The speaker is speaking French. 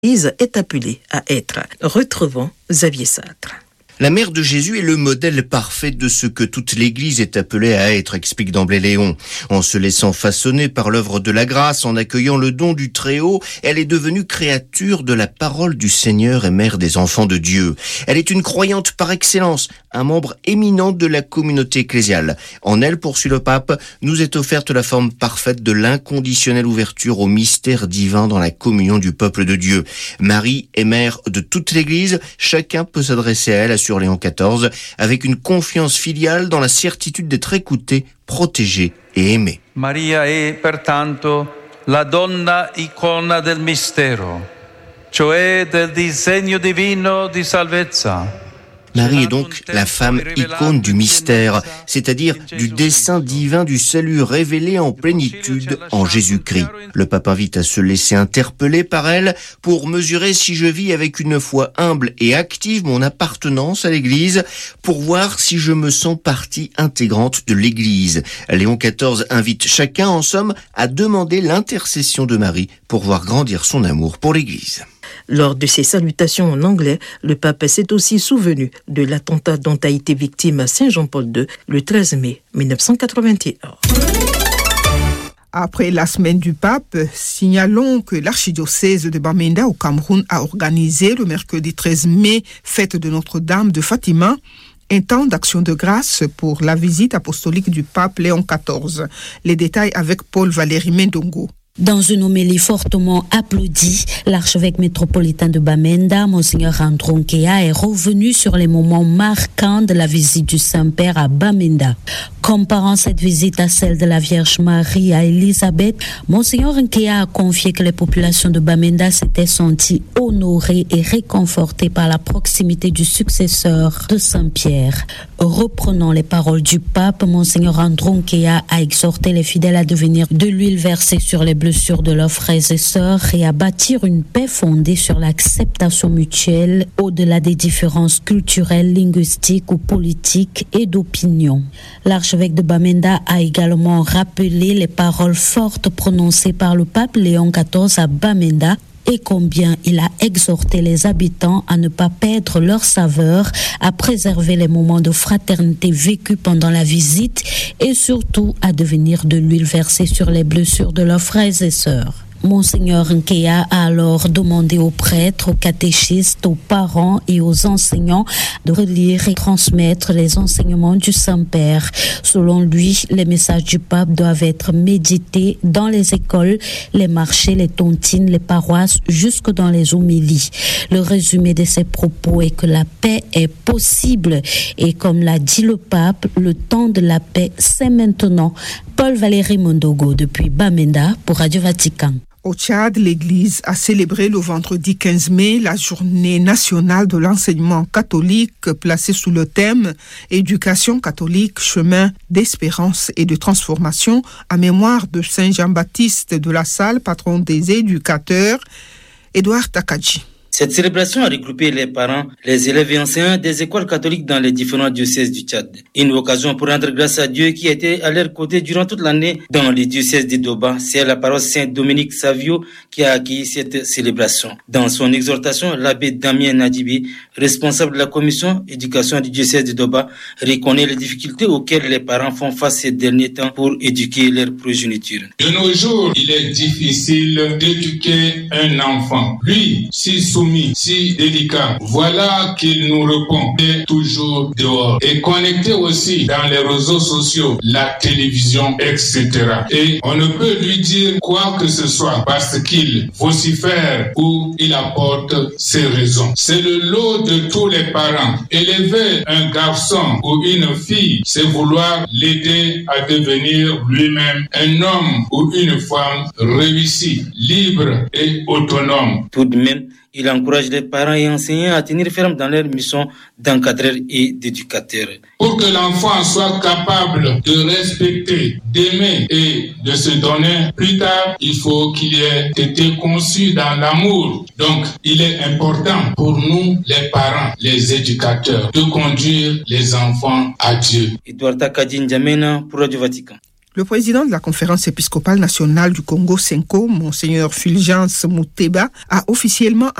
l'Église est appelée à être. Retrouvons Xavier Sartre. La mère de Jésus est le modèle parfait de ce que toute l'Église est appelée à être, explique d'emblée Léon. En se laissant façonner par l'œuvre de la grâce, en accueillant le don du Très-Haut, elle est devenue créature de la parole du Seigneur et mère des enfants de Dieu. Elle est une croyante par excellence, un membre éminent de la communauté ecclésiale. En elle, poursuit le pape, nous est offerte la forme parfaite de l'inconditionnelle ouverture au mystère divin dans la communion du peuple de Dieu. Marie est mère de toute l'Église, chacun peut s'adresser à elle, assure Léon XIV, avec une confiance filiale dans la certitude d'être écouté, protégé et aimé. Maria è pertanto la donna icona del mistero, cioè del disegno divino di salvezza. Marie est donc la femme icône du mystère, c'est-à-dire du dessein divin du salut révélé en plénitude en Jésus-Christ. Le pape invite à se laisser interpeller par elle pour mesurer si je vis avec une foi humble et active mon appartenance à l'Église, pour voir si je me sens partie intégrante de l'Église. Léon XIV invite chacun, en somme, à demander l'intercession de Marie pour voir grandir son amour pour l'Église. Lors de ses salutations en anglais, le pape s'est aussi souvenu de l'attentat dont a été victime Saint Jean-Paul II le 13 mai 1981. Après la semaine du pape, signalons que l'archidiocèse de Bamenda au Cameroun a organisé le mercredi 13 mai, fête de Notre-Dame de Fatima, un temps d'action de grâce pour la visite apostolique du pape Léon XIV. Les détails avec Paul Valéry Mendongo. Dans une homélie fortement applaudie, l'archevêque métropolitain de Bamenda, Monseigneur Andronkea, est revenu sur les moments marquants de la visite du Saint-Père à Bamenda. Comparant cette visite à celle de la Vierge Marie à Élisabeth, Monseigneur Nkea a confié que les populations de Bamenda s'étaient senties honorées et réconfortées par la proximité du successeur de Saint-Pierre. Reprenant les paroles du pape, Monseigneur Andronkea a exhorté les fidèles à devenir de l'huile versée sur les blessures de leurs frères et sœurs et à bâtir une paix fondée sur l'acceptation mutuelle au-delà des différences culturelles, linguistiques ou politiques et d'opinion. L'archevêque de Bamenda a également rappelé les paroles fortes prononcées par le pape Léon XIV à Bamenda et combien il a exhorté les habitants à ne pas perdre leur saveur, à préserver les moments de fraternité vécus pendant la visite et surtout à devenir de l'huile versée sur les blessures de leurs frères et sœurs. Monseigneur Nkea a alors demandé aux prêtres, aux catéchistes, aux parents et aux enseignants de relire et transmettre les enseignements du Saint-Père. Selon lui, les messages du pape doivent être médités dans les écoles, les marchés, les tontines, les paroisses, jusque dans les homélies. Le résumé de ses propos est que la paix est possible et comme l'a dit le pape, le temps de la paix, c'est maintenant. Paul Valéry Mondogo depuis Bamenda pour Radio Vatican. Au Tchad, l'Église a célébré le vendredi 15 mai la journée nationale de l'enseignement catholique placée sous le thème « Éducation catholique, chemin d'espérance et de transformation » en mémoire de Saint Jean-Baptiste de la Salle, patron des éducateurs, Édouard Takadji. Cette célébration a regroupé les parents, les élèves et enseignants des écoles catholiques dans les différents diocèses du Tchad. Une occasion pour rendre grâce à Dieu qui a été à leur côté durant toute l'année dans les diocèses de Doba. C'est la paroisse Saint-Dominique Savio qui a accueilli cette célébration. Dans son exhortation, l'abbé Damien Nadibi, responsable de la commission éducation du diocèse de Doba, reconnaît les difficultés auxquelles les parents font face ces derniers temps pour éduquer leur progéniture. De nos jours, il est difficile d'éduquer un enfant. Lui, si soumis, si délicat, voilà qu'il nous répond. Et toujours dehors. Et connecté aussi dans les réseaux sociaux, la télévision, etc. Et on ne peut lui dire quoi que ce soit parce qu'il vocifère ou il apporte ses raisons. C'est le lot de tous les parents. Élever un garçon ou une fille, c'est vouloir l'aider à devenir lui-même un homme ou une femme réussi, libre et autonome. Tout de même, il encourage les parents et enseignants à tenir ferme dans leur mission d'encadreur et d'éducateur. Pour que l'enfant soit capable de respecter, d'aimer et de se donner plus tard, il faut qu'il ait été conçu dans l'amour. Donc, il est important pour nous, les parents, les éducateurs, de conduire les enfants à Dieu. Edouard Takadji N'Djamena pour Radio Vatican. Le président de la conférence épiscopale nationale du Congo, Senko, Monseigneur Fulgence Muteba, a officiellement